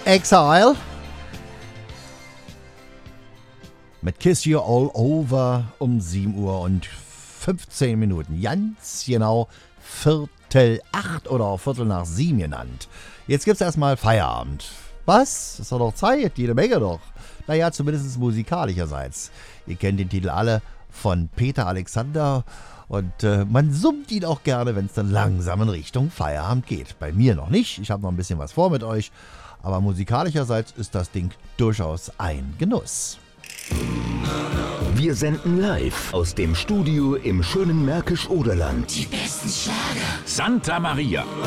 Exile mit Kiss You All Over um 7 Uhr und 15 Minuten. Ganz genau 7:45 oder auch 7:15 genannt. Jetzt gibt's erstmal Feierabend. Was? Ist doch noch Zeit, jede Menge doch. Naja, zumindest musikalischerseits. Ihr kennt den Titel alle von Peter Alexander und man summt ihn auch gerne, wenn es dann langsam in Richtung Feierabend geht. Bei mir noch nicht, ich habe noch ein bisschen was vor mit euch, aber musikalischerseits ist das Ding durchaus ein Genuss. Wir senden live aus dem Studio im schönen Märkisch-Oderland. Die besten Schlager. Santa Maria.